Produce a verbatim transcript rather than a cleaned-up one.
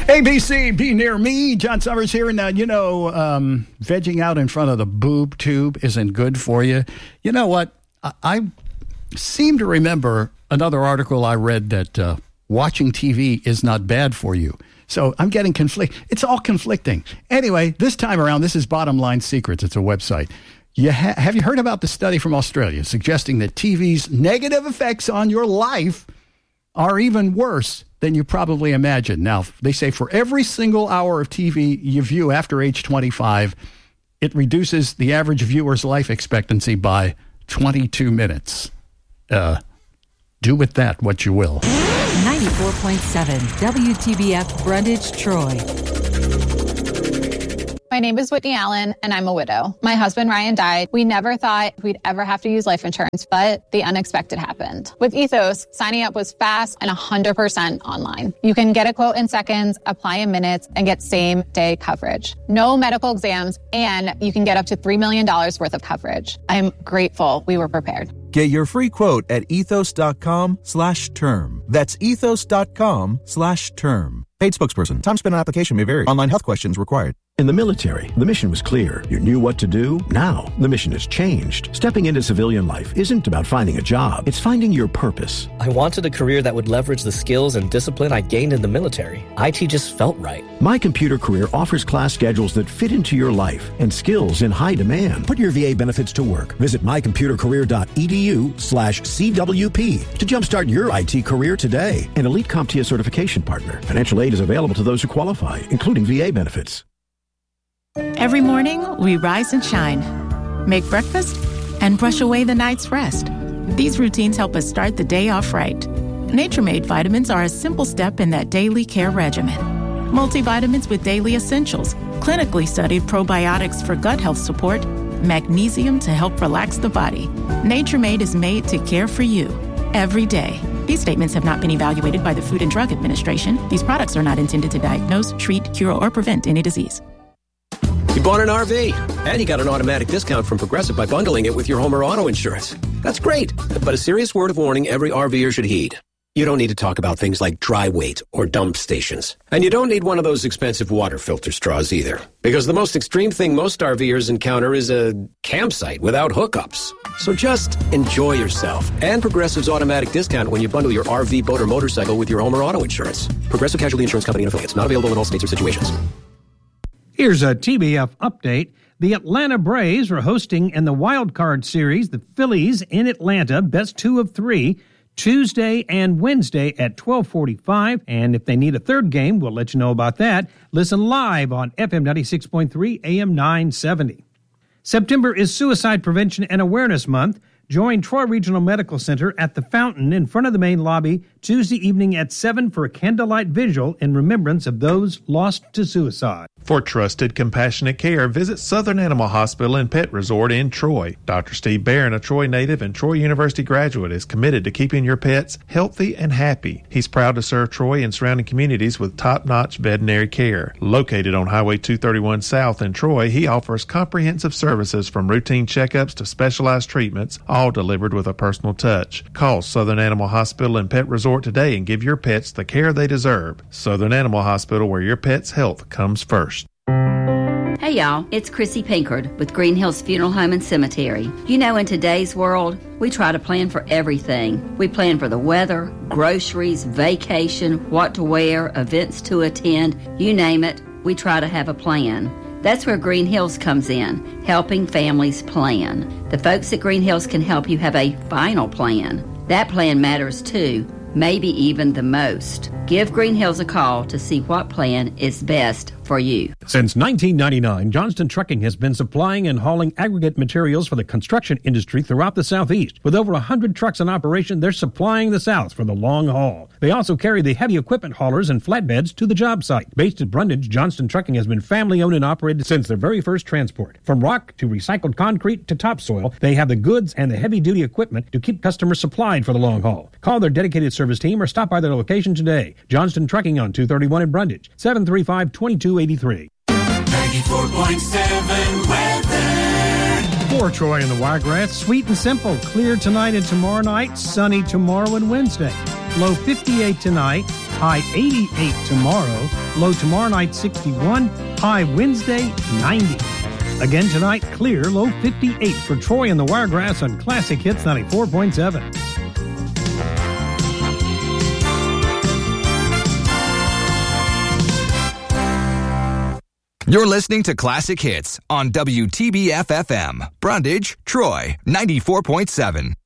A B C, Be Near Me. John Summers here. Now, you know, um, vegging out in front of the boob tube isn't good for you. You know what? I, I seem to remember another article I read that uh, watching T V is not bad for you. So I'm getting conflict. It's all conflicting. Anyway, this time around, this is Bottom Line Secrets. It's a website. You ha- have you heard about the study from Australia suggesting that T V's negative effects on your life are even worse than you probably imagine? Now, they say for every single hour of T V you view after age twenty-five, it reduces the average viewer's life expectancy by twenty-two minutes. Uh, do with that what you will. ninety-four point seven W T B F Brundage, Troy. My name is Whitney Allen, and I'm a widow. My husband, Ryan, died. We never thought we'd ever have to use life insurance, but the unexpected happened. With Ethos, signing up was fast and one hundred percent online. You can get a quote in seconds, apply in minutes, and get same-day coverage. No medical exams, and you can get up to three million dollars worth of coverage. I'm grateful we were prepared. Get your free quote at ethos.com slash term. That's ethos.com slash term. Paid spokesperson. Time spent on application may vary. Online health questions required. In the military, the mission was clear. You knew what to do. Now, the mission has changed. Stepping into civilian life isn't about finding a job. It's finding your purpose. I wanted a career that would leverage the skills and discipline I gained in the military. I T just felt right. My Computer Career offers class schedules that fit into your life and skills in high demand. Put your V A benefits to work. Visit mycomputercareer.edu slash CWP to jumpstart your I T career today. An Elite CompTIA certification partner. Financial aid is available to those who qualify, including V A benefits. Every morning, we rise and shine, make breakfast, and brush away the night's rest. These routines help us start the day off right. Nature-Made vitamins are a simple step in that daily care regimen. Multivitamins with daily essentials, clinically studied probiotics for gut health support, magnesium to help relax the body. Nature-Made is made to care for you every day. These statements have not been evaluated by the Food and Drug Administration. These products are not intended to diagnose, treat, cure, or prevent any disease. You bought an R V, and you got an automatic discount from Progressive by bundling it with your home or auto insurance. That's great, but a serious word of warning every RVer should heed. You don't need to talk about things like dry weight or dump stations. And you don't need one of those expensive water filter straws either. Because the most extreme thing most RVers encounter is a campsite without hookups. So just enjoy yourself. And Progressive's automatic discount when you bundle your R V, boat, or motorcycle with your home or auto insurance. Progressive Casualty Insurance Company and affiliates. Not available in all states or situations. Here's a T B F update. The Atlanta Braves are hosting in the Wild Card Series the Phillies in Atlanta, best two of three, Tuesday and Wednesday at twelve forty-five. And if they need a third game, we'll let you know about that. Listen live on F M ninety-six point three, A M nine seventy. September is Suicide Prevention and Awareness Month. Join Troy Regional Medical Center at the Fountain in front of the main lobby Tuesday evening at seven for a candlelight vigil in remembrance of those lost to suicide. For trusted, compassionate care, visit Southern Animal Hospital and Pet Resort in Troy. Doctor Steve Barron, a Troy native and Troy University graduate, is committed to keeping your pets healthy and happy. He's proud to serve Troy and surrounding communities with top-notch veterinary care. Located on Highway two thirty-one South in Troy, he offers comprehensive services from routine checkups to specialized treatments, all delivered with a personal touch. Call Southern Animal Hospital and Pet Resort today and give your pets the care they deserve. Southern Animal Hospital, where your pet's health comes first. Hey y'all, it's Chrissy Pinkard with Green Hills Funeral Home and Cemetery. You know, in today's world, we try to plan for everything. We plan for the weather, groceries, vacation, what to wear, events to attend, you name it, we try to have a plan. That's where Green Hills comes in, helping families plan. The folks at Green Hills can help you have a final plan. That plan matters too, maybe even the most. Give Green Hills a call to see what plan is best for you. Since nineteen ninety-nine, Johnston Trucking has been supplying and hauling aggregate materials for the construction industry throughout the Southeast. With over one hundred trucks in operation, they're supplying the South for the long haul. They also carry the heavy equipment haulers and flatbeds to the job site. Based at Brundage, Johnston Trucking has been family-owned and operated since their very first transport. From rock to recycled concrete to topsoil, they have the goods and the heavy-duty equipment to keep customers supplied for the long haul. Call their dedicated service team or stop by their location today. Johnston Trucking on two thirty-one in Brundage, seven three five, two two eight three. ninety-four point seven weather. For Troy and the Wiregrass, sweet and simple. Clear tonight and tomorrow night, sunny tomorrow and Wednesday. Low fifty-eight tonight, high eighty-eight tomorrow, low tomorrow night sixty-one, high Wednesday ninety. Again tonight, clear, low fifty-eight for Troy and the Wiregrass on Classic Hits ninety-four point seven. You're listening to Classic Hits on W T B F F M, Brundage, Troy, ninety-four point seven.